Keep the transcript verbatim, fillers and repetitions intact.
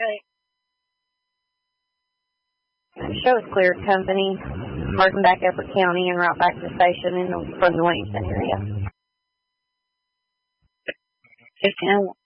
Show is cleared, company. Marking back Upper County and route back to the station in the, from the Williamson area. fifteen oh one.